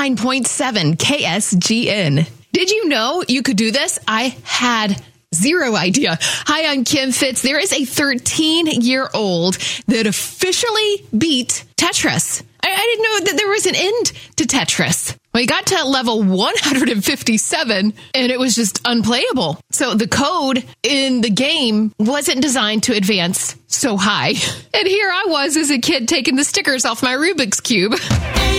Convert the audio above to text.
89.7 KSGN. Did you know you could do this? I had zero idea. Hi, I'm Kim Fitz. There is a 13-year-old that officially beat Tetris. I didn't know that there was an end to Tetris. Well, he got to level 157, and it was just unplayable. So the code in the game wasn't designed to advance so high. And here I was as a kid taking the stickers off my Rubik's Cube.